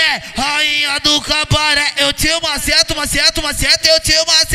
rainha do cabaré. Eu te maceto, maceto, maceto, eu te maceto.